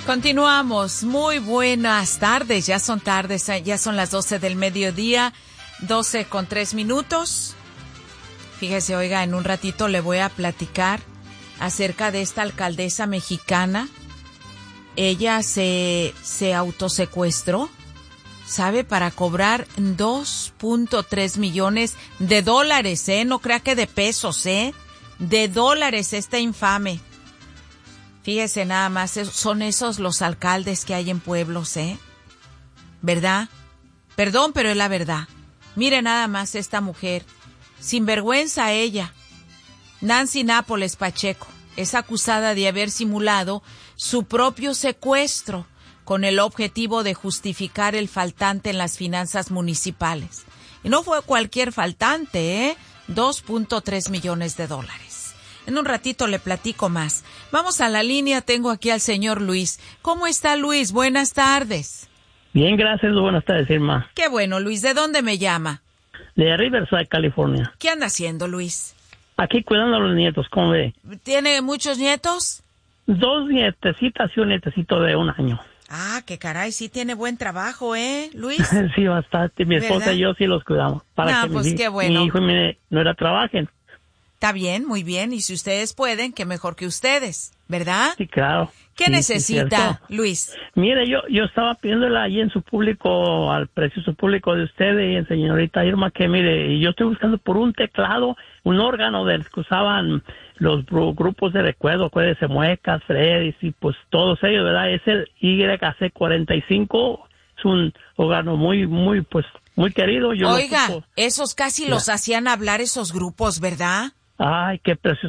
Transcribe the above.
Continuamos. Muy buenas tardes. Ya son tardes, ya son las 12 del mediodía, 12:03. Fíjese, oiga, en un ratito le voy a platicar acerca de esta alcaldesa mexicana. Ella se autosecuestró, ¿sabe? Para cobrar 2.3 millones de dólares, no crea que de pesos, de dólares, esta infame. Fíjese nada más, son esos los alcaldes que hay en pueblos, ¿verdad? Perdón, pero es la verdad. Mire nada más esta mujer, sinvergüenza ella. Nancy Nápoles Pacheco es acusada de haber simulado su propio secuestro con el objetivo de justificar el faltante en las finanzas municipales. Y no fue cualquier faltante, 2.3 millones de dólares. En un ratito le platico más. Vamos a la línea, tengo aquí al señor Luis. ¿Cómo está, Luis? Buenas tardes. Bien, gracias, buenas tardes, Irma. Qué bueno, Luis. ¿De dónde me llama? De Riverside, California. ¿Qué anda haciendo, Luis? Aquí cuidando a los nietos, ¿cómo ve? ¿Tiene muchos nietos? 2 nietecitas y un nietecito de 1 año. Ah, qué caray, sí tiene buen trabajo, Luis? Sí, bastante. Mi esposa ¿verdad? Y yo sí los cuidamos. Para que pues qué bueno. Mi hijo y mi nuera trabajen. Está bien, muy bien. Y si ustedes pueden, qué mejor que ustedes, ¿verdad? Sí, claro. ¿Qué sí, necesita, sí, Luis? Mire, yo estaba pidiéndole ahí en su público, al precioso público de ustedes, señorita Irma, que mire, yo estoy buscando por un teclado, un órgano del que usaban los grupos de recuerdo, acuérdense, Muecas, Freddy, y pues todos ellos, ¿verdad? Es el YC45, es un órgano muy querido. Oiga, esos casi los hacían hablar esos grupos, ¿verdad? Ay, qué precioso.